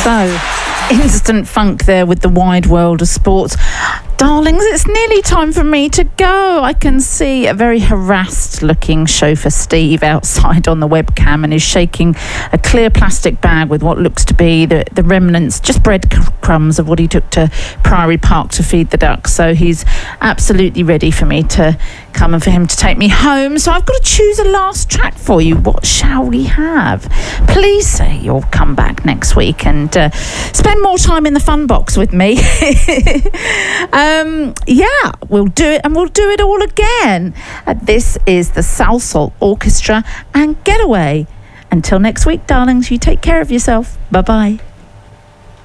So, instant funk there with the wide world of sports. Darlings, it's nearly time for me to go. I can see a very harassed looking chauffeur Steve outside on the webcam and is shaking a clear plastic bag with what looks to be the remnants, just breadcrumbs of what he took to Priory Park to feed the ducks. So he's absolutely ready for me to come and for him to take me home. So I've got to choose a last track for you. What shall we have? Please say you'll come back next week and spend more time in the fun box with me. Yeah, we'll do it, and we'll do it all again. This is the Salsoul Orchestra and Getaway. Until next week, darlings, you take care of yourself. Bye-bye.